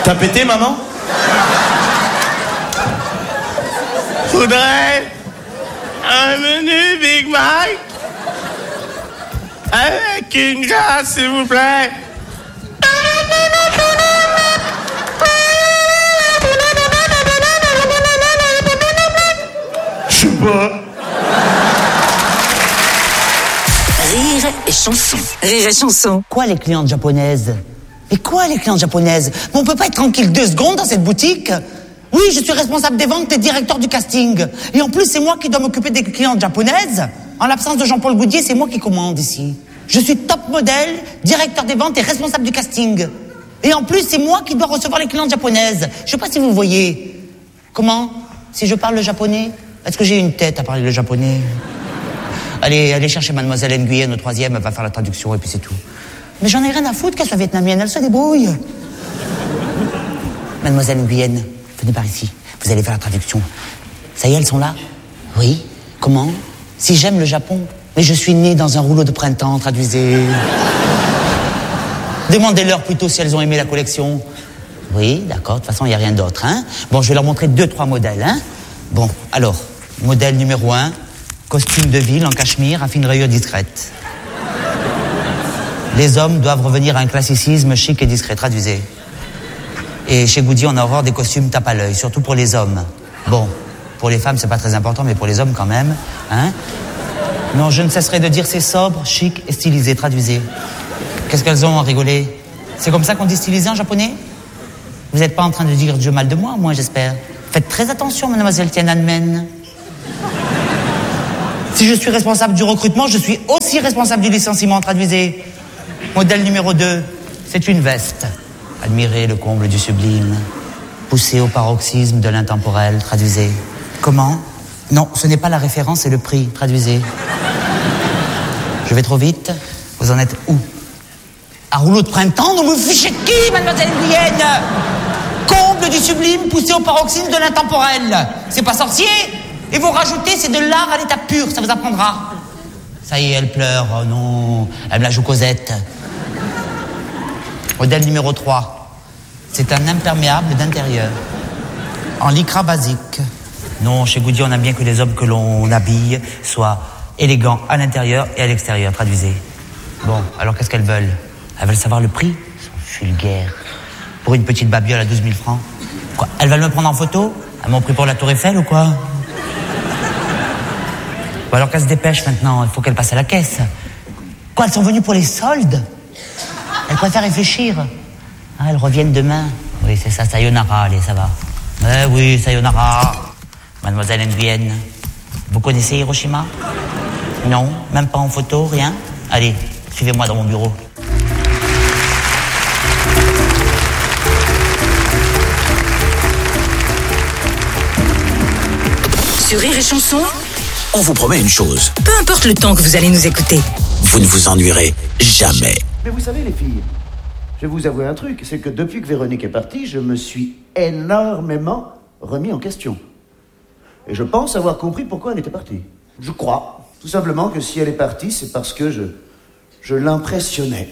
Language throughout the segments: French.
T'as pété, maman? Faudrait un menu Big Mac avec une glace, s'il vous plaît. Je sais pas. Rire et chanson. Rire et chanson. Quoi les clientes japonaises? Mais quoi les clientes japonaises? Mais on peut pas être tranquille 2 secondes dans cette boutique? Oui, je suis responsable des ventes et directeur du casting. Et en plus, c'est moi qui dois m'occuper des clientes japonaises. En l'absence de Jean-Paul Goudier, c'est moi qui commande ici. Je suis top modèle, directeur des ventes et responsable du casting. Et en plus, c'est moi qui dois recevoir les clientes japonaises. Je sais pas si vous voyez. Comment? Si je parle le japonais? Est-ce que j'ai une tête à parler le japonais? Allez chercher mademoiselle Nguyen au 3e, elle va faire la traduction et puis c'est tout. Mais j'en ai rien à foutre qu'elle soit vietnamienne, elle se débrouille. Mademoiselle Nguyen, venez par ici, vous allez faire la traduction. Ça y est, elles sont là? Oui. Comment? Si j'aime le Japon. Mais je suis née dans un rouleau de printemps, traduisez. Demandez-leur plutôt si elles ont aimé la collection. Oui, d'accord, de toute façon, il n'y a rien d'autre, hein. Bon, je vais leur montrer 2-3 modèles, hein. Bon, alors, modèle numéro 1, costume de ville en cachemire à fine rayure discrète. Les hommes doivent revenir à un classicisme chic et discret, traduisez. Et chez Goody, on a horreur des costumes tape à l'œil, surtout pour les hommes. Bon, pour les femmes, c'est pas très important, mais pour les hommes quand même, hein. Non, je ne cesserai de dire c'est sobre, chic et stylisé, traduisez. Qu'est-ce qu'elles ont à rigoler? C'est comme ça qu'on dit stylisé en japonais? Vous n'êtes pas en train de dire du mal de moi, j'espère. Faites très attention, mademoiselle Tiananmen. Si je suis responsable du recrutement, je suis aussi responsable du licenciement, traduisez. Modèle numéro 2, c'est une veste. Admirez le comble du sublime. Poussé au paroxysme de l'intemporel, traduisez. Comment? Non, ce n'est pas la référence, c'est le prix, traduisez. Je vais trop vite? Vous en êtes où? À rouleau de printemps? Non, vous fichez de qui, mademoiselle Nguyen? Comble du sublime, poussé au paroxysme de l'intemporel. C'est pas sorcier? Et vous rajoutez, c'est de l'art à l'état pur, ça vous apprendra. Ça y est, elle pleure, oh non, elle me la joue Cosette. Modèle numéro 3, c'est un imperméable d'intérieur, en lycra basique. Non, chez Goody, on aime bien que les hommes que l'on habille soient élégants à l'intérieur et à l'extérieur, traduisez. Bon, alors qu'est-ce qu'elles veulent? Elles veulent savoir le prix? Elles sont vulgaires. Pour une petite babiole à 12 000 francs. Quoi, elles veulent me prendre en photo? Elles m'ont pris pour la Tour Eiffel ou quoi? Bon, alors qu'elles se dépêchent maintenant, il faut qu'elles passent à la caisse. Quoi, elles sont venues pour les soldes? Elles préfèrent réfléchir. Ah, elles reviennent demain. Oui, c'est ça, sayonara, allez, ça va. Oui, sayonara. Mademoiselle Nguyen, vous connaissez Hiroshima? Non, même pas en photo, rien? Allez, suivez-moi dans mon bureau. Sur Rire et Chanson, On vous promet une chose, peu importe le temps que vous allez nous écouter. vous ne vous ennuierez jamais. Mais vous savez, les filles, je vais vous avouer un truc, c'est que depuis que Véronique est partie, je me suis énormément remis en question. Et je pense avoir compris pourquoi elle était partie. Je crois, tout simplement, que si elle est partie, c'est parce que je l'impressionnais.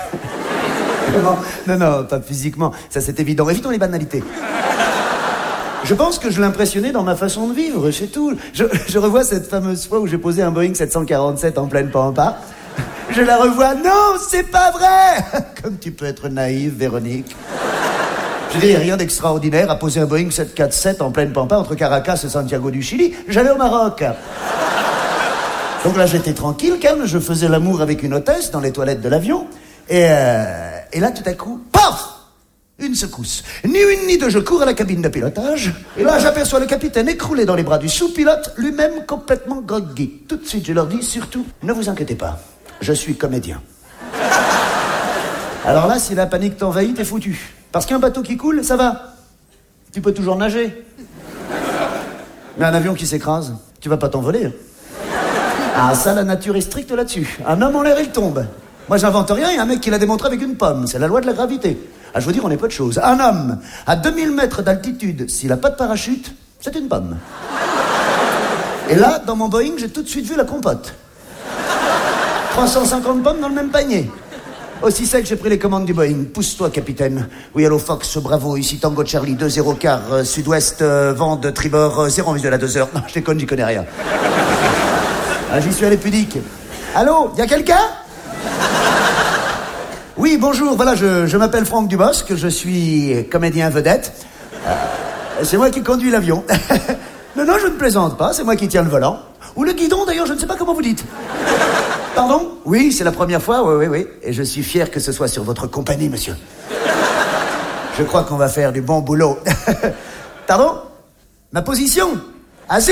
Non, pas physiquement, ça c'est évident. Évitons les banalités. Je pense que je l'impressionnais dans ma façon de vivre, c'est tout. Je revois cette fameuse fois où j'ai posé un Boeing 747 en pleine pampa. Je la revois, non, c'est pas vrai. Comme tu peux être naïve, Véronique. Je dis, rien d'extraordinaire à poser un Boeing 747 en pleine pampa entre Caracas et Santiago du Chili. J'allais au Maroc. Donc là, j'étais tranquille, calme, je faisais l'amour avec une hôtesse dans les toilettes de l'avion. Et là, tout à coup, paf! Une secousse. Ni une ni deux, je cours à la cabine de pilotage. Et là, j'aperçois le capitaine écroulé dans les bras du sous-pilote, lui-même complètement groggy. Tout de suite, je leur dis, surtout, ne vous inquiétez pas, je suis comédien. Alors là, si la panique t'envahit, t'es foutu. Parce qu'un bateau qui coule, ça va. Tu peux toujours nager. Mais un avion qui s'écrase, tu vas pas t'envoler. Ah, ça, la nature est stricte là-dessus. Un homme en l'air, il tombe. Moi, j'invente rien, il y a un mec qui l'a démontré avec une pomme. C'est la loi de la gravité. Ah, je veux dire, on est peu de choses. Un homme à 2000 mètres d'altitude, s'il a pas de parachute, c'est une pomme. Et là, dans mon Boeing, j'ai tout de suite vu la compote. 350 pommes dans le même panier. Aussi sec, j'ai pris les commandes du Boeing. Pousse-toi, capitaine. Oui, allô, Fox, bravo. Ici Tango Charlie, 2-0 quart, sud-ouest, vent de tribord, 0 visuel à 2 heures. Non, je déconne, j'y connais rien. Ah, j'y suis allé pudique. Allô, y a quelqu'un? Oui, bonjour, voilà, je m'appelle Franck Dubosc, je suis comédien vedette. C'est moi qui conduis l'avion. Non, je ne plaisante pas, c'est moi qui tiens le volant. Ou le guidon, d'ailleurs, je ne sais pas comment vous dites. Pardon? Oui, c'est la première fois, oui. Et je suis fier que ce soit sur votre compagnie, monsieur. Je crois qu'on va faire du bon boulot. Pardon? Ma position? Assis?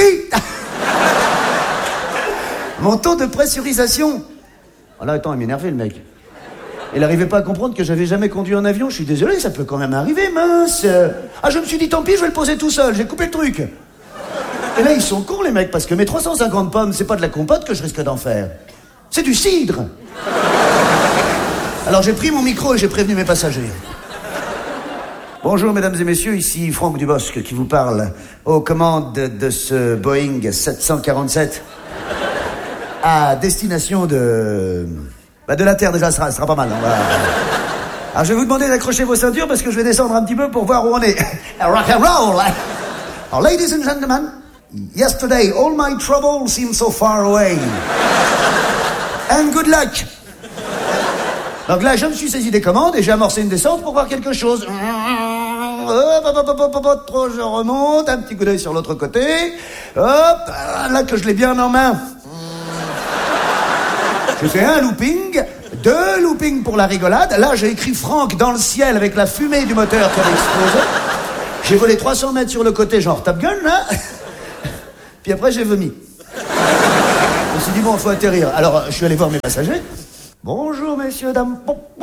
Mon taux de pressurisation? Oh là, attends, il m'énervait, le mec. Il n'arrivait pas à comprendre que j'avais jamais conduit en avion. Je suis désolé, ça peut quand même arriver, mince. Ah, je me suis dit, tant pis, je vais le poser tout seul. J'ai coupé le truc. Et là, ils sont cons, les mecs, parce que mes 350 pommes, c'est pas de la compote que je risque d'en faire. C'est du cidre. Alors, j'ai pris mon micro et j'ai prévenu mes passagers. Bonjour, mesdames et messieurs, ici Franck Dubosc qui vous parle aux commandes de ce Boeing 747 à destination de la Terre, déjà, ce sera pas mal. Alors, je vais vous demander d'accrocher vos ceintures parce que je vais descendre un petit peu pour voir où on est. Rock and roll. Alors, ladies and gentlemen, yesterday, all my troubles seemed so far away. And good luck. Donc là, je me suis saisi des commandes et j'ai amorcé une descente pour voir quelque chose. Trop, je remonte, un petit coup d'œil sur l'autre côté. Hop, là que je l'ai bien en main. J'ai fait un looping, 2 loopings pour la rigolade. Là, j'ai écrit Franck dans le ciel avec la fumée du moteur qui avait explosé. J'ai volé 300 mètres sur le côté, genre Top Gun, là. Puis après, j'ai vomi. Je me suis dit, bon, faut atterrir. Alors, je suis allé voir mes passagers. Bonjour, messieurs, dames.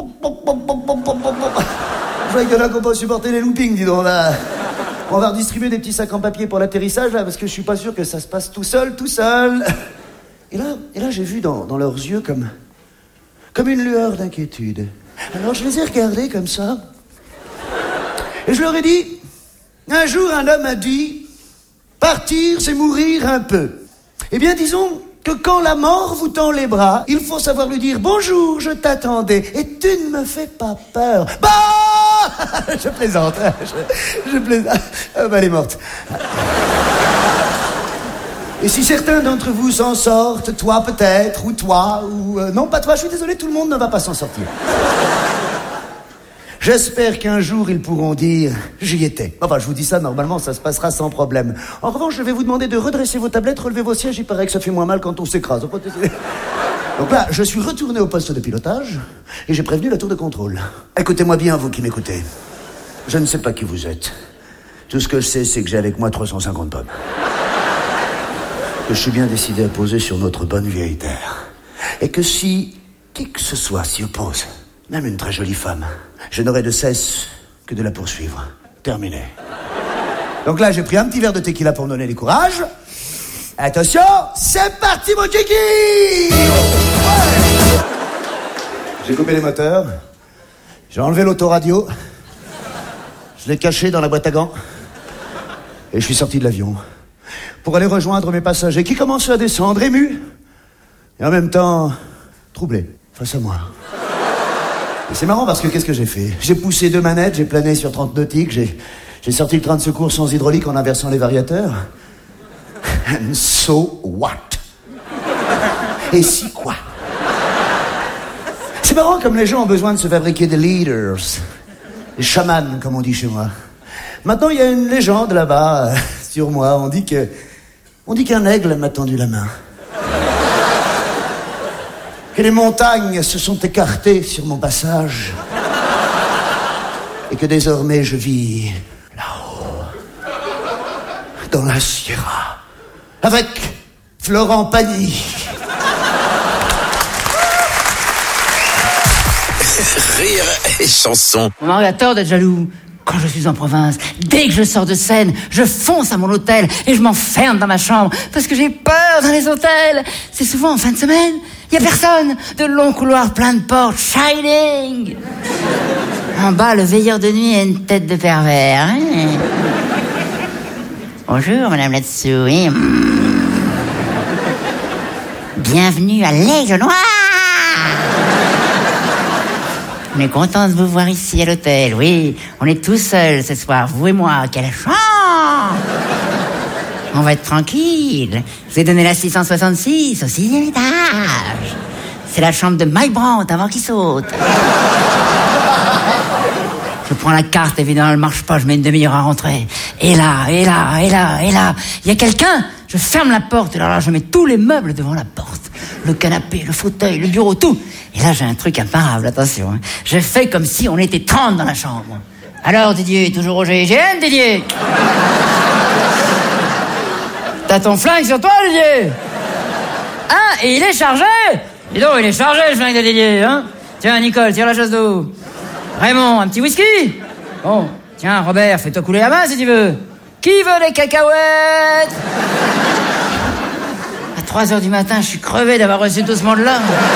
Je vois qu'il y en a qui n'ont pas supporté les loopings, dis donc, là. On va redistribuer des petits sacs en papier pour l'atterrissage, là, parce que je suis pas sûr que ça se passe tout seul. Et là, j'ai vu dans leurs yeux comme une lueur d'inquiétude. Alors, je les ai regardés comme ça. Et je leur ai dit, un jour, un homme a dit, partir, c'est mourir un peu. Eh bien, disons que quand la mort vous tend les bras, il faut savoir lui dire, bonjour, je t'attendais, et tu ne me fais pas peur. Bah! Je plaisante. Je plaisante. Ah, bah, elle est morte. Et si certains d'entre vous s'en sortent, toi peut-être, ou toi, ou... non, pas toi, je suis désolé, tout le monde ne va pas s'en sortir. J'espère qu'un jour, ils pourront dire « J'y étais ». Enfin, je vous dis ça, normalement, ça se passera sans problème. En revanche, je vais vous demander de redresser vos tablettes, relever vos sièges, il paraît que ça fait moins mal quand on s'écrase. Donc là, je suis retourné au poste de pilotage, et j'ai prévenu la tour de contrôle. Écoutez-moi bien, vous qui m'écoutez. Je ne sais pas qui vous êtes. Tout ce que je sais, c'est que j'ai avec moi 350 pommes. Que je suis bien décidé à poser sur notre bonne vieille terre. Et que si qui que ce soit s'y oppose, même une très jolie femme, je n'aurai de cesse que de la poursuivre. Terminé. Donc là, j'ai pris un petit verre de tequila pour me donner du courage. Attention, c'est parti, mon kiki! Ouais. J'ai coupé les moteurs. J'ai enlevé l'autoradio. Je l'ai caché dans la boîte à gants. Et je suis sorti de l'avion pour aller rejoindre mes passagers qui commençaient à descendre, émus, et en même temps, troublés, face à moi. Et c'est marrant parce que qu'est-ce que j'ai fait? J'ai poussé 2 manettes, j'ai plané sur 30 nautiques, j'ai sorti le train de secours sans hydraulique en inversant les variateurs. And so what? Et si quoi? C'est marrant comme les gens ont besoin de se fabriquer des leaders, des chamans, comme on dit chez moi. Maintenant, il y a une légende là-bas, sur moi. On dit qu'un aigle m'a tendu la main. Que les montagnes se sont écartées sur mon passage. Et que désormais je vis là-haut, dans la Sierra, avec Florent Pagny. Rire et chanson. Mon mari a tort d'être jaloux. Quand je suis en province, dès que je sors de scène, je fonce à mon hôtel et je m'enferme dans ma chambre parce que j'ai peur dans les hôtels. C'est souvent en fin de semaine. Il n'y a personne. De longs couloirs pleins de portes. Shining. En bas, le veilleur de nuit a une tête de pervers. Hein. Bonjour, madame là-dessous. Hein. Bienvenue à l'Aigle Noir. On est content de vous voir ici à l'hôtel, oui. On est tous seuls ce soir, vous et moi. Quelle chance! On va être tranquille. Je vous ai donné la 666, au 6e étage. C'est la chambre de Mike Brandt avant qu'il saute. Je prends la carte, évidemment, elle marche pas, je mets une demi-heure à rentrer. Et là, il y a quelqu'un. Je ferme la porte, et là, je mets tous les meubles devant la porte. Le canapé, le fauteuil, le bureau, tout. Et là, j'ai un truc imparable, attention. Je fais comme si on était 30 dans la chambre. Alors, Didier, toujours au GIGN, Didier? T'as ton flingue sur toi, Didier? Hein? Et il est chargé? Dis donc, il est chargé, le flingue de Didier, hein? Tiens, Nicole, tire la chasse d'eau. Raymond, un petit whisky? Bon, tiens, Robert, fais-toi couler la main si tu veux. Qui veut des cacahuètes? À 3h du matin, je suis crevé d'avoir reçu tout ce monde-là.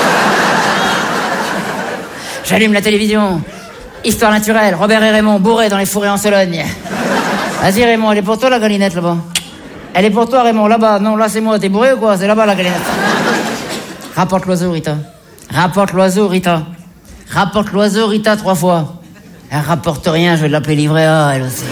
J'allume la télévision. Histoire naturelle, Robert et Raymond bourrés dans les fourrés en Sologne. Vas-y Raymond, elle est pour toi la galinette là-bas. Elle est pour toi Raymond, là-bas. Non, là c'est moi, t'es bourré ou quoi? C'est là-bas la galinette. Rapporte l'oiseau, Rita. Rapporte l'oiseau, Rita. Rapporte l'oiseau, Rita, 3 fois. Elle rapporte rien, je vais l'appeler livret A, elle aussi.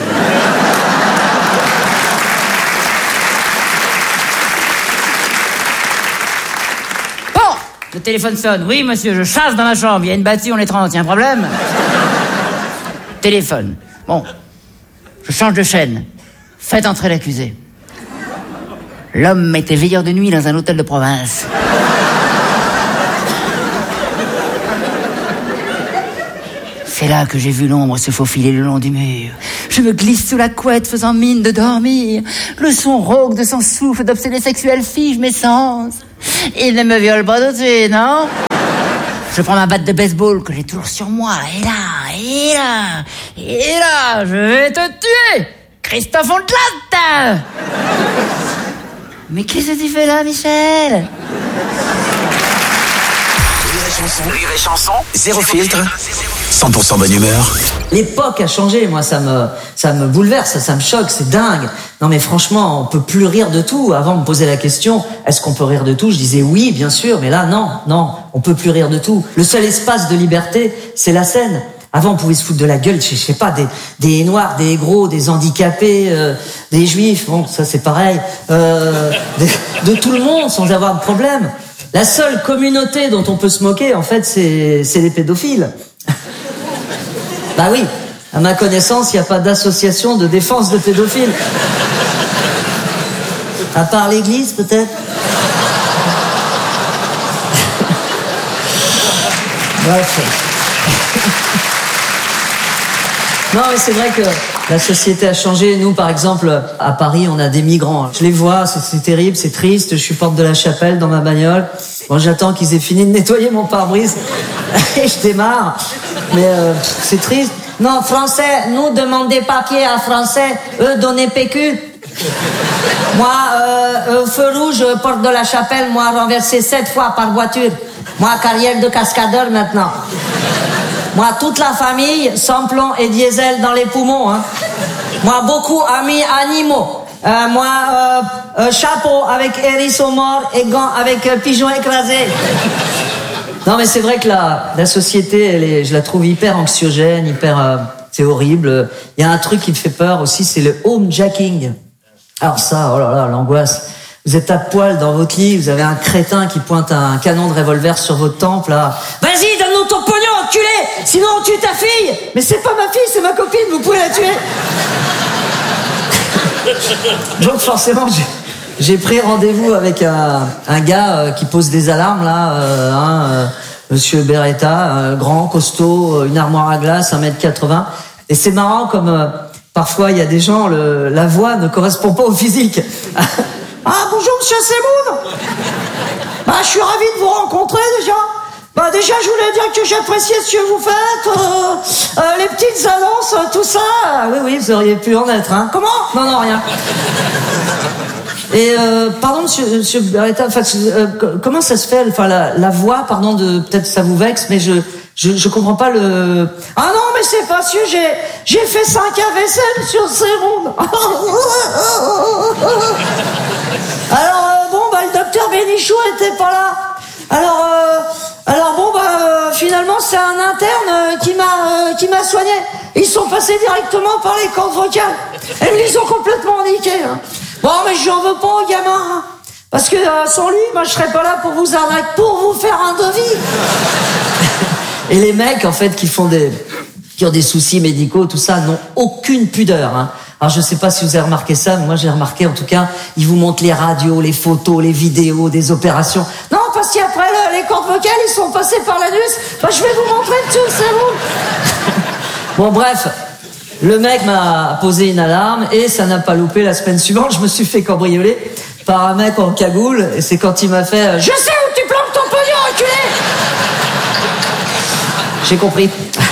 Bon, le téléphone sonne. Oui, monsieur, je chasse dans ma chambre. Il y a une battue, on est 30. Il y a un problème? Téléphone. Bon, je change de chaîne. Faites entrer l'accusé. L'homme était veilleur de nuit dans un hôtel de province. C'est là que j'ai vu l'ombre se faufiler le long du mur. Je me glisse sous la couette faisant mine de dormir. Le son rauque de son souffle d'obsédé sexuel fige mes sens. Il ne me viole pas tout de suite, non? Je prends ma batte de baseball que j'ai toujours sur moi. Et là, je vais te tuer, Christophe Ondelat. Mais qu'est-ce que tu fais là, Michel? Rire et chanson, zéro filtre, 100% bonne humeur. L'époque a changé, moi ça me bouleverse, ça me choque, c'est dingue. Non mais franchement, on peut plus rire de tout. Avant, on me posait la question, est-ce qu'on peut rire de tout? Je disais oui, bien sûr, mais là non, on peut plus rire de tout. Le seul espace de liberté, c'est la scène. Avant, on pouvait se foutre de la gueule, je sais pas, des noirs, des gros, des handicapés, des juifs, bon, ça c'est pareil, de tout le monde sans avoir de problème. La seule communauté dont on peut se moquer, en fait, c'est les pédophiles. Bah oui, à ma connaissance, il n'y a pas d'association de défense de pédophiles. À part l'église, peut-être. Bref. Non, mais c'est vrai que la société a changé. Nous, par exemple, à Paris, on a des migrants. Je les vois, c'est terrible, c'est triste. Je suis porte de la Chapelle dans ma bagnole. Bon, j'attends qu'ils aient fini de nettoyer mon pare-brise et je démarre. Mais c'est triste. Non, français, nous demandons des papiers à français, eux donnez PQ. Moi, feu rouge, porte de la Chapelle, moi renversé 7 fois par voiture. Moi, carrière de cascadeur maintenant. Moi, toute la famille, sans plomb et diesel dans les poumons. Hein. Moi, beaucoup amis animaux. Chapeau avec hérisson mort et gants avec pigeon écrasé. Non, mais c'est vrai que la société, je la trouve hyper anxiogène, c'est horrible. Il y a un truc qui me fait peur aussi, c'est le homejacking. Alors ça, oh là là, l'angoisse. Vous êtes à poil dans votre lit, vous avez un crétin qui pointe un canon de revolver sur votre tempe, là. Vas-y, donne-nous ton pognon, enculé! Sinon on tue ta fille! Mais c'est pas ma fille, c'est ma copine, vous pouvez la tuer! Donc forcément, j'ai pris rendez-vous avec un gars qui pose des alarmes, là, Monsieur Beretta, grand, costaud, une armoire à glace, 1m80. Et c'est marrant comme parfois il y a des gens, la voix ne correspond pas au physique. Ah, bonjour, monsieur Semoun. Bah, je suis ravi de vous rencontrer, déjà. Bah, déjà, je voulais dire que j'appréciais ce que vous faites, les petites annonces, tout ça. Oui, vous auriez pu en être, hein. Comment? Non, rien. Et, pardon, monsieur Beretta, comment ça se fait, la voix, pardon, peut-être ça vous vexe, mais je comprends pas le... Ah non, mais c'est parce que j'ai fait 5 AVC sur Semoun. Alors, le docteur Bénichou était pas là. Alors bon, finalement, c'est un interne qui m'a soigné. Ils sont passés directement par les cordes vocales. Et ils les ont complètement niqués. Hein. Bon, mais j'en veux pas au gamin. Hein. Parce que sans lui, moi, je serais pas là pour vous arnaquer, pour vous faire un devis. Et les mecs, en fait, qui ont des soucis médicaux, tout ça, n'ont aucune pudeur. Hein. Alors, je sais pas si vous avez remarqué ça, mais moi, j'ai remarqué, en tout cas, ils vous montrent les radios, les photos, les vidéos, des opérations. Non, parce qu'après, les cordes vocales, ils sont passés par l'anus. Bah, je vais vous montrer le truc, c'est vous. Bon, bref. Le mec m'a posé une alarme et ça n'a pas loupé. La semaine suivante, je me suis fait cambrioler par un mec en cagoule. Et c'est quand il m'a fait « Je sais où tu planques ton pognon, enculé !» J'ai compris.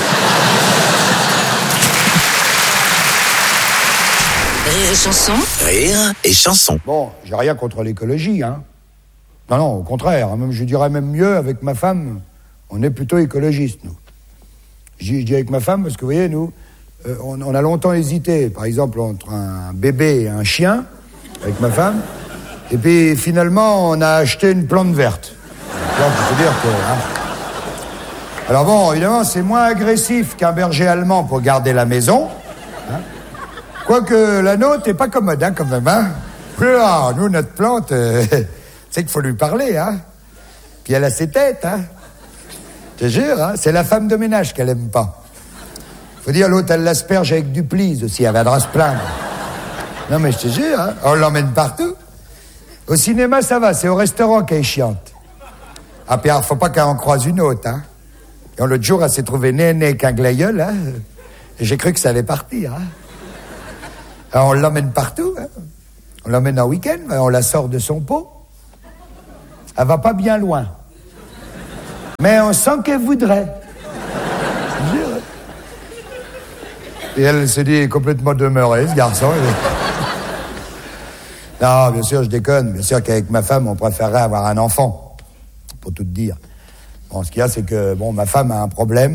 Rire et chanson. Rire et chanson. Bon, j'ai rien contre l'écologie, hein. Non, au contraire. Même, je dirais même mieux, avec ma femme, on est plutôt écologistes, nous. Je dis avec ma femme parce que, vous voyez, nous, on a longtemps hésité, par exemple, entre un bébé et un chien, avec ma femme, et puis finalement, on a acheté une plante verte. Là, on peut dire que... Hein. Alors bon, évidemment, c'est moins agressif qu'un berger allemand pour garder la maison, hein. Quoique la nôtre est pas commode, hein, quand même, hein. Là, nous, notre plante, c'est qu'il faut lui parler, hein. Puis elle a ses têtes, hein. Je te jure, hein, c'est la femme de ménage qu'elle aime pas. Faut dire, l'autre, elle l'asperge avec du Please aussi, elle viendra se plaindre. Non, mais je te jure, hein, on l'emmène partout. Au cinéma, ça va, c'est au restaurant qu'elle est chiante. Ah, puis alors, faut pas qu'elle en croise une autre, hein. Et l'autre jour, elle s'est trouvée nez avec un glaïeul, hein. Et j'ai cru que ça allait partir, hein. Alors, on l'emmène partout, hein. On l'emmène en week-end, on la sort de son pot. Elle va pas bien loin. Mais on sent qu'elle voudrait. Et elle se dit complètement demeurée, ce garçon. Non, bien sûr, je déconne. Bien sûr qu'avec ma femme, on préférerait avoir un enfant. Pour tout te dire. Bon, ce qu'il y a, c'est que, bon, ma femme a un problème.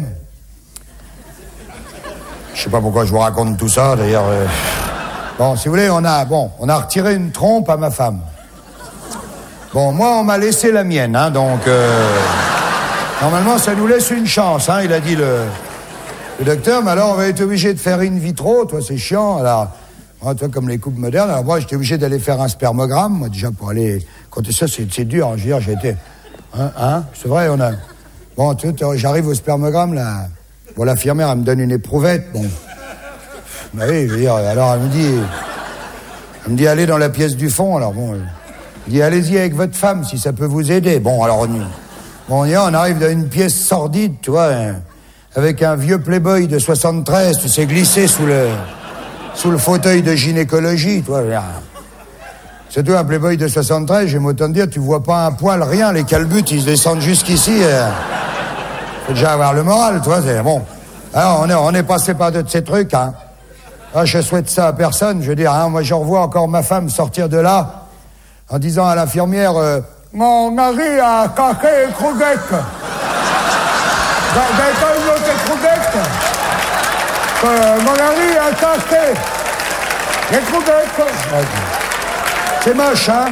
Je sais pas pourquoi je vous raconte tout ça, d'ailleurs. Bon, si vous voulez, on a retiré une trompe à ma femme. Bon, moi, on m'a laissé la mienne, hein, donc... Normalement, ça nous laisse une chance, hein, il a dit le docteur, mais alors on va être obligé de faire in vitro, toi, c'est chiant, alors... Moi, toi, comme les couples modernes, alors moi, j'étais obligé d'aller faire un spermogramme, moi, déjà, pour aller... Compter ça, c'est dur, hein, je veux dire, j'ai été... Hein, c'est vrai, on a... Bon, tu vois, j'arrive au spermogramme, là... Bon, l'infirmière, elle me donne une éprouvette, bon... Bah oui, je veux dire, alors elle me dit, allez dans la pièce du fond, alors bon... Elle dit, allez-y avec votre femme, si ça peut vous aider. Bon, alors... on arrive dans une pièce sordide, tu vois, avec un vieux Playboy de 73, tu sais, glissé sous le fauteuil de gynécologie, tu vois. C'est toi, un Playboy de 73, j'aime autant te dire, tu vois pas un poil, rien, les calbutes, ils se descendent jusqu'ici. Faut déjà avoir le moral, tu vois, c'est bon. Alors, on est passé par de ces trucs, hein. Ah, je souhaite ça à personne, je veux dire, hein, moi, je revois encore ma femme sortir de là, en disant à l'infirmière... Mon mari a cassé les croquettes. Vous avez pas une autre croquette? Mon mari a cassé les croquettes. C'est moche, hein?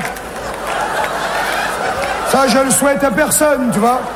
Ça, je le souhaite à personne, tu vois.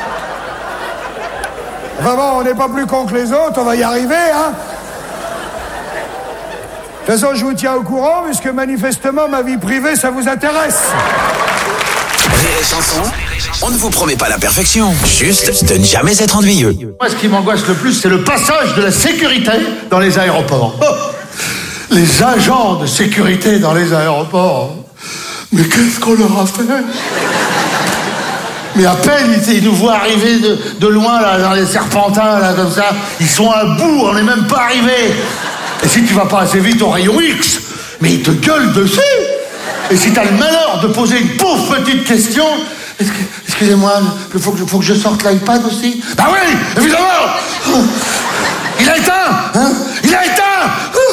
Enfin bon, on n'est pas plus cons que les autres, on va y arriver, hein? De toute façon, je vous tiens au courant, puisque manifestement, ma vie privée, ça vous intéresse. Rire et chanson, on ne vous promet pas la perfection, juste de ne jamais être ennuyeux. Moi, ce qui m'angoisse le plus, c'est le passage de la sécurité dans les aéroports. Oh, les agents de sécurité dans les aéroports. Mais qu'est-ce qu'on leur a fait? Mais à peine ils nous voient arriver de loin, là, dans les serpentins, là, comme ça. Ils sont à bout, on n'est même pas arrivés. Et si tu vas pas assez vite au rayon X, mais ils te gueulent dessus. Et si t'as le malheur de poser une pauvre petite question, excusez-moi, il faut que je sorte l'iPad aussi. Bah oui, évidemment. Il a éteint, hein? Il a éteint.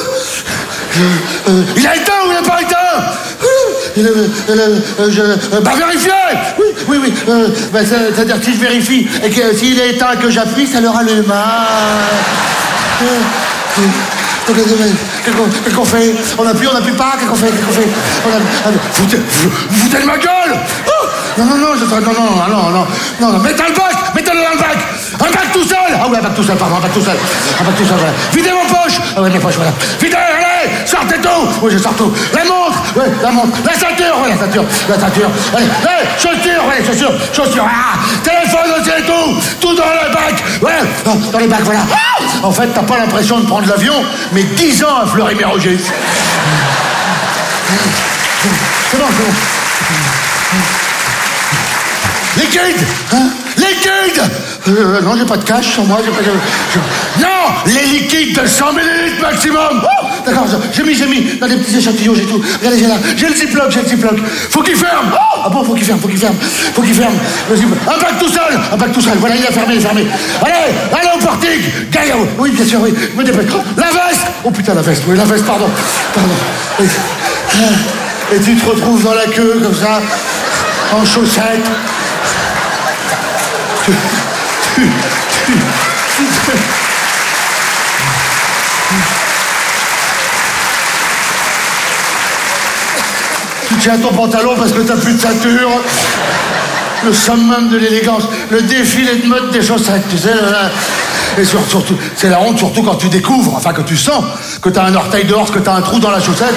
Il a éteint ou il n'a pas éteint? Bah vérifiez. Oui. Bah, c'est-à-dire que si je vérifie et que s'il est éteint et que j'appuie, ça le rallume. Qu'est-ce qu'on fait? On appuie pas? Qu'est-ce qu'on fait? Vous foutez de ma gueule! Oh non, mettez le bac! Mettez-le dans le bac! Un bac tout seul. Ah oui, un bac tout seul, pardon, un bac tout seul. Un bac tout seul, voilà. Videz vos poches. Ah ouais, mes poches, voilà. Videz, allez, sortez tout. Oui, je sors tout. La montre. Ouais, la montre. La ceinture. Ouais, la ceinture. La ceinture. Allez, chaussures. Ouais, chaussures. Chaussures. Ah, téléphone aussi et tout. Tout dans le bac. Ouais, dans les bacs, voilà. Ah, en fait, t'as pas l'impression de prendre l'avion, mais 10 ans à Fleury-Mérogis. C'est bon, c'est bon. Liquide, hein? Liquide. Non, j'ai pas de cash sur moi. Non, les liquides de 100 millilitres maximum. Oh, d'accord, j'ai mis dans des petits échantillons, j'ai tout. Regardez, j'ai le ziploc. Faut qu'il ferme. Oh, ah bon, faut qu'il ferme. Le ziploc. Un bac tout seul. Voilà, il a fermé. Allez au portique. Gaïa, oui, bien sûr, oui. Me dépêche. La veste. Oh putain, la veste, pardon. Et tu te retrouves dans la queue, comme ça, en chaussettes. Tu tiens ton pantalon parce que t'as plus de ceinture. Le summum de l'élégance, le défilé de mode des chaussettes, tu sais. Et surtout, c'est la honte, surtout quand tu découvres, enfin que tu sens que t'as un orteil dehors, que t'as un trou dans la chaussette.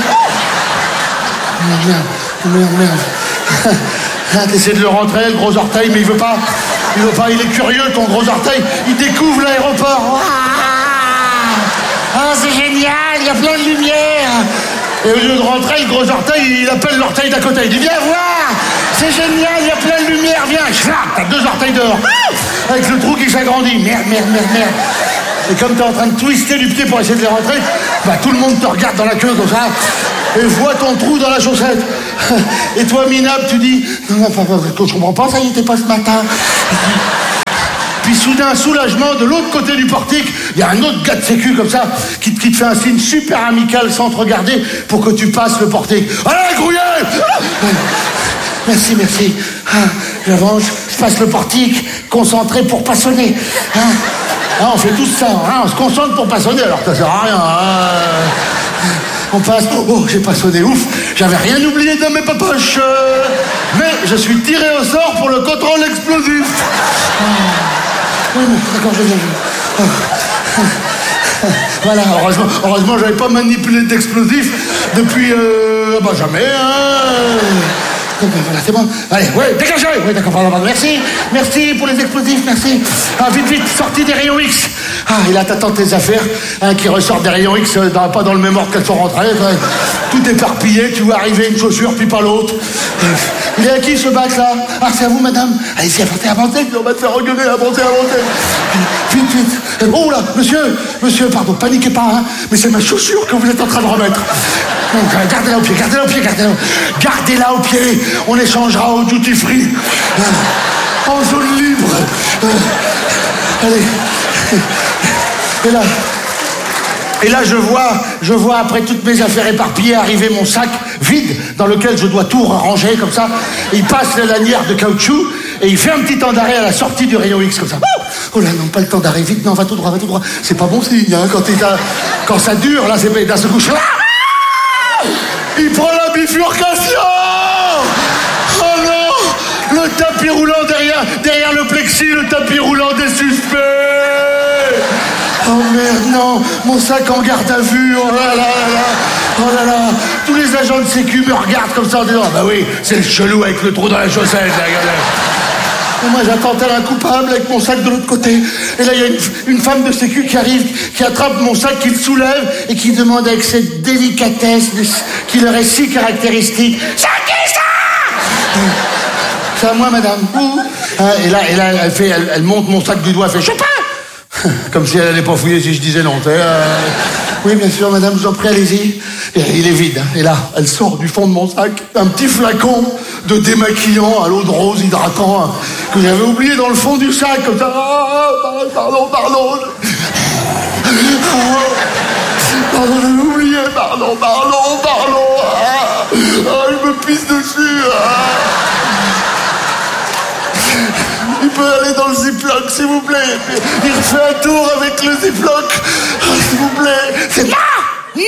Merde. T'essaies de le rentrer, le gros orteil, mais il veut pas, il est curieux, ton gros orteil, il découvre l'aéroport. Ah, c'est génial, il y a plein de lumière. Et au lieu de rentrer, le gros orteil, il appelle l'orteil d'à côté. Il dit, viens voir, c'est génial, il y a plein de lumière, viens. T'as 2 orteils dehors. Avec le trou qui s'agrandit. Merde. Et comme t'es en train de twister du pied pour essayer de les rentrer, bah tout le monde te regarde dans la queue comme ça et voit ton trou dans la chaussette. Et toi, minable, tu dis, non, je comprends pas, ça y était pas ce matin. Puis soudain, soulagement, de l'autre côté du portique, il y a un autre gars de sécu comme ça, qui te fait un signe super amical sans te regarder pour que tu passes le portique. Allez, grouillez. Merci. J'avance, je passe le portique, concentré pour pas sonner. On fait tout ça, on se concentre pour pas sonner, alors que ça sert à rien. On passe, j'ai pas sonné, ouf, j'avais rien oublié dans mes poches. Mais je suis tiré au sort pour le contrôle explosif. Oui, d'accord, je viens. Voilà, heureusement, j'avais pas manipulé d'explosif depuis, jamais, Voilà, c'est bon. Allez, ouais, dégagez. Oui, d'accord, pardon. Merci pour les explosifs, merci. Ah, vite, sortie des rayons X. Ah, et là, t'attends tes affaires, qui ressortent des rayons X, pas dans le même ordre qu'elles sont rentrées. Tout éparpillé, tu vois arriver une chaussure, puis pas l'autre. Il est à qui, ce bac-là? Ah, c'est à vous, madame. Allez-y, avancez, on va te faire engueuler, avancez. Vite. Oh là, monsieur, pardon, paniquez pas, mais c'est ma chaussure que vous êtes en train de remettre. Donc, gardez-la au pied. Gardez-la au pied. On échangera au duty free. En zone libre. Allez. Et là, je vois après toutes mes affaires éparpillées arriver mon sac vide dans lequel je dois tout ranger comme ça. Et il passe la lanière de caoutchouc et il fait un petit temps d'arrêt à la sortie du rayon X comme ça. Oh là, non, pas le temps d'arrêt, vite, non, va tout droit. C'est pas bon signe, quand ça dure, là, c'est d'un seul coup. Il prend la bifurcation. Oh non, le tapis roulant derrière le plexi, le tapis roulant des suspects. Oh merde, non, mon sac en garde à vue, oh là là, tous les agents de sécu me regardent comme ça en disant, ah bah oui, c'est le chelou avec le trou dans la chaussette, là, regardez. Et moi j'attends tel un coupable avec mon sac de l'autre côté, et là il y a une femme de sécu qui arrive, qui attrape mon sac, qui le soulève, et qui demande avec cette délicatesse qui leur est si caractéristique, c'est qui ça? C'est à moi, madame. Et là elle monte mon sac du doigt, elle fait, je sais pas. Comme si elle allait pas fouiller si je disais non. Oui, bien sûr, madame, je vous en prie, allez-y. Et il est vide. Et là, elle sort du fond de mon sac un petit flacon de démaquillant à l'eau de rose hydratant que j'avais oublié dans le fond du sac. Comme ça. Pardon. Pardon, j'avais oublié. Pardon. Je me pisse dessus. Il peut aller dans le ziploc, s'il vous plaît. Il refait un tour avec le ziploc. S'il vous plaît. C'est... Non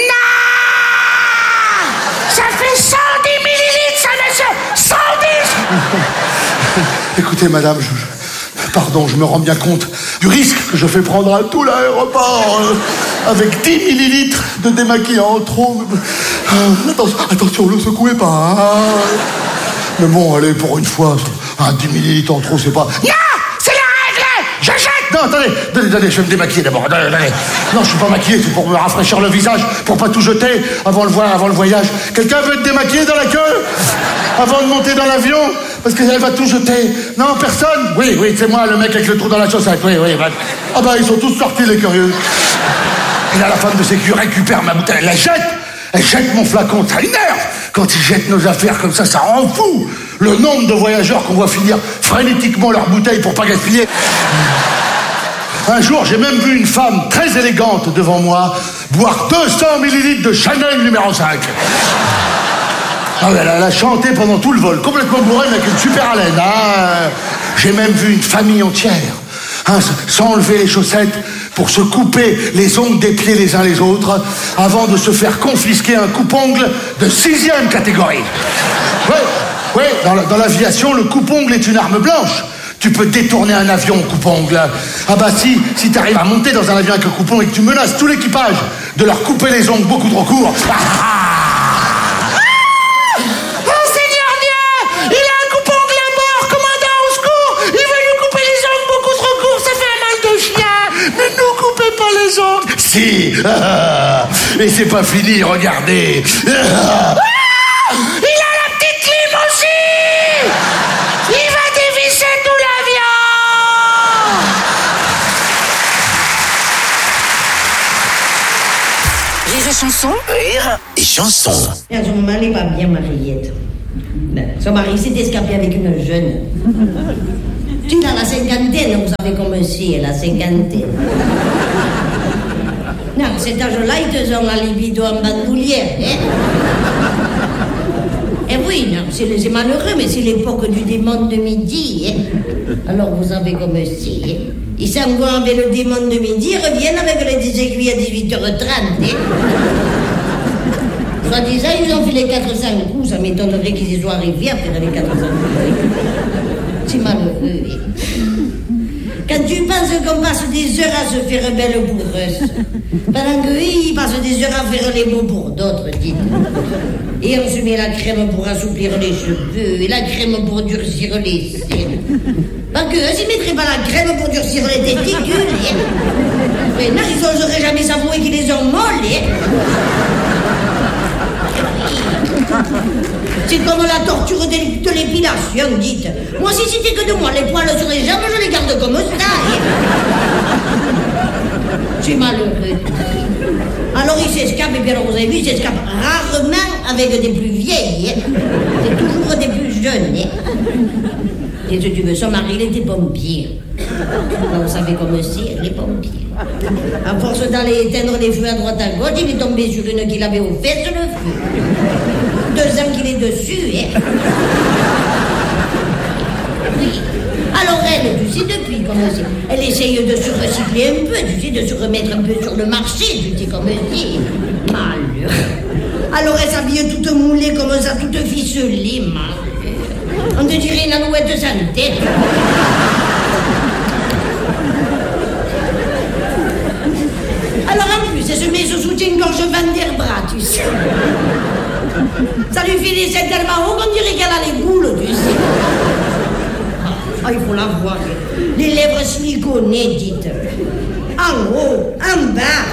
Ça fait 110 millilitres, ça, monsieur. 110. Écoutez, madame, Pardon, je me rends bien compte du risque que je fais prendre à tout l'aéroport avec 10 millilitres de démaquillant trop. Attention, le secouez pas. Hein. Mais bon, allez, pour une fois, 10 millilitres en trop, c'est pas... Non, c'est la règle. Je jette. Non, attendez, je vais me démaquiller d'abord. Attendez. Non, je suis pas maquillé, c'est pour me rafraîchir le visage, pour pas tout jeter avant le voyage. Quelqu'un veut te démaquiller dans la queue avant de monter dans l'avion? Parce qu'elle va tout jeter. Non, personne? Oui, c'est moi, le mec avec le trou dans la chaussette. Oui. Ah bah, ils sont tous sortis, les curieux. Et là, la femme de sécu récupère ma bouteille, elle jette mon flacon, ça l'énerve. Quand ils jettent nos affaires comme ça rend fou. Le nombre de voyageurs qu'on voit finir frénétiquement leurs bouteilles pour pas gaspiller. Un jour, j'ai même vu une femme très élégante devant moi boire 200 millilitres de Chanel numéro 5. Ah, elle a chanté pendant tout le vol, complètement bourrée, mais avec une super haleine. Ah, j'ai même vu une famille entière, sans enlever les chaussettes, pour se couper les ongles des pieds les uns les autres, avant de se faire confisquer un coupe-ongle de 6e catégorie. Ouais, dans l'aviation, le coupe-ongle est une arme blanche. Tu peux détourner un avion au coupe-ongle. Ah bah si t'arrives à monter dans un avion avec un coupe-ongle et que tu menaces tout l'équipage de leur couper les ongles beaucoup trop courts... Si. Et c'est pas fini, regardez. Il a la petite clim aussi. Il va dévisser tout l'avion. Rire et chanson. Rire et chanson. Son mari va bien, Mariette. Son mari s'est escapé avec une jeune. Tu as la cinquantaine, vous savez comme c'est, la cinquantaine. Non, cet âge-là, ils te ont la libido en bandoulière, hein? Eh oui, non, c'est malheureux, mais c'est l'époque du démon de midi, hein? Alors vous savez comme c'est, hein? Ils s'en vont avec le démon de midi, ils reviennent avec les aiguilles à 18h30, hein? Soit disant, ils ont fait les 400 coups, ça m'étonnerait qu'ils y soient arrivés à faire les 400 coups. C'est malheureux, hein? Quand tu penses qu'on passe des heures à se faire belle bourreuse, pendant qu'eux, ils passent des heures à faire les beaux pour d'autres, dites. Et on se met la crème pour assouplir les cheveux, et la crème pour durcir les seins. Pas qu'eux, s'ils mettraient pas la crème pour durcir les testicules, hein. Mais non, ils n'oseraient jamais s'avouer qu'ils les ont molles, hein. C'est comme la torture de l'épilation, dites. Moi, si c'était que de moi, les poils sur les jambes, je les garde comme ça. Hein. C'est malheureux. Alors, il s'escape, et bien, alors, vous avez vu, il s'escape rarement avec des plus vieilles. Hein. C'est toujours des plus jeunes. Hein. Et si tu veux, son mari, il était pompier. Vous savez comme c'est, les pompiers. À force d'aller éteindre les feux à droite à gauche, il est tombé sur une qu'il avait au fait le feu. 2 ans qu'il est dessus, hein. Oui. Alors elle, tu sais, depuis, comme c'est, elle essaye de se recycler un peu, tu sais, de se remettre un peu sur le marché, tu sais, comme c'est. Malheureux. Alors elle s'habille toute moulée comme ça, toute ficelée, malheureux. On te dirait une alouette de santé. Alors en plus, elle se met sous soutien-gorge Van der Bras, tu sais. Ça lui fait des seins tellement hauts qu'on dirait qu'elle a les boules, tu sais. Ah, il faut la voir. Les lèvres siliconées, dites. En haut, en bas.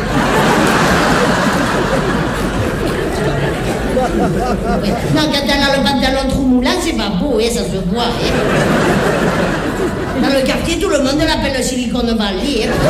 Ouais. Non, quand elle a le pantalon trop moulant, c'est pas beau, hein, ça se voit. Hein. Dans le quartier, tout le monde l'appelle Silicone Valley. Hein.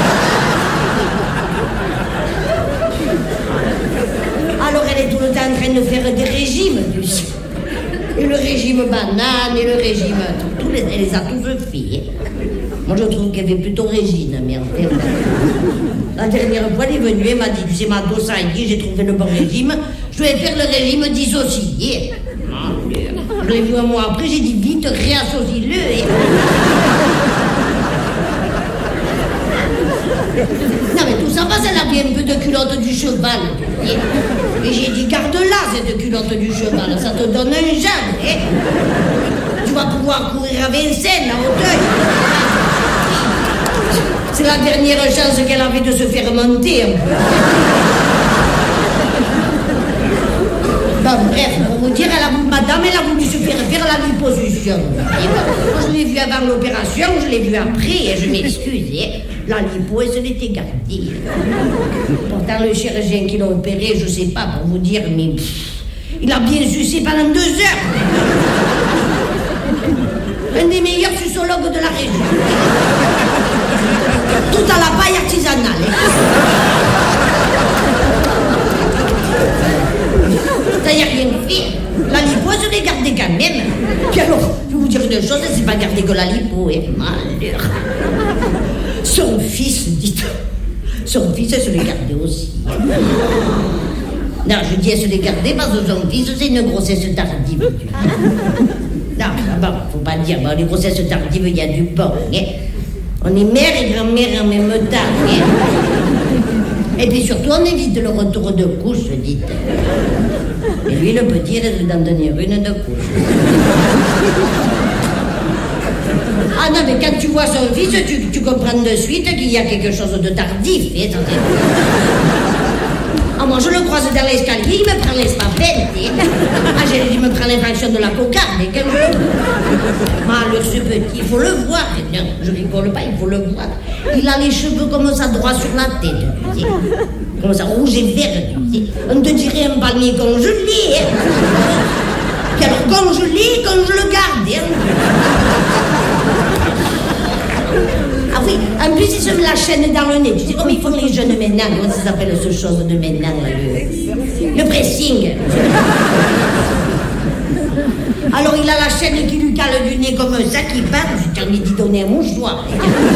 Alors elle est tout le temps en train de faire des régimes, tu sais. Et le régime banane, et le régime... elle les a tous fait. Moi je trouve qu'elle fait plutôt Régine, merde. La dernière fois elle est venue, elle m'a dit, tu sais, ma dos ça y est, j'ai trouvé le bon régime, je vais faire le régime dissocié. Je l'ai vu un mois après, j'ai dit vite, réassocie-le. Non mais tout ça passe, elle a bien un peu de culotte du cheval. Et j'ai dit, garde-la cette culotte du cheval, ça te donne un jambe. Tu vas pouvoir courir à Vincennes, à Hauteuil. C'est la dernière chance qu'elle avait de se faire monter un peu. Bon, bref, pour vous dire, madame, elle a voulu se faire la liposuction. Et moi, je l'ai vue avant l'opération, je l'ai vue après, et je m'excuse, la lipo, elle se l'était gardée. Pourtant, le chirurgien qui l'a opéré, je sais pas pour vous dire, mais il a bien sucé pendant 2 heures. Un des meilleurs sucologues de la région. Tout à la paille artisanale. Ça y a rien fait. La lipo, je l'ai gardée quand même. Puis alors, je vais vous dire une chose, c'est pas gardé que la lipo, malheur. Son fils, dites. Son fils, elle se l'est gardé aussi. Non, je dis elle se l'est gardé parce que son fils, c'est une grossesse tardive. Non, bon, faut pas dire, bon, les grossesses tardives, il y a du bon, hein. On est mère et grand-mère en même temps, hein. Et puis surtout, on évite le retour de couche, dites. Et lui, le petit, il risque d'en tenir une de couche. Ah non, mais quand tu vois son fils, tu comprends de suite qu'il y a quelque chose de tardif, hein, Ah, moi, je le croise dans l'escalier, il me prend l'espaffette, hein. Ah, j'ai dit, il me prend l'infraction de la cocarde, et quand je le... Malheur, ce petit, il faut le voir. Non, je rigole pas, il faut le voir. Il a les cheveux comme ça, droit sur la tête, tu sais. Comme ça, rouge et vert, tu sais. On te dirait un palmier congelé, hein. Puis alors, congelé, quand je le garde, hein. Ah oui, en plus, il se met la chaîne dans le nez. Tu sais comme ils font les jeunes maintenant, comment ça s'appelle ce chose de maintenant, le pressing. Alors, il a la chaîne qui lui cale du nez comme ça, qui part, j'ai envie d'y donner un mouchoir.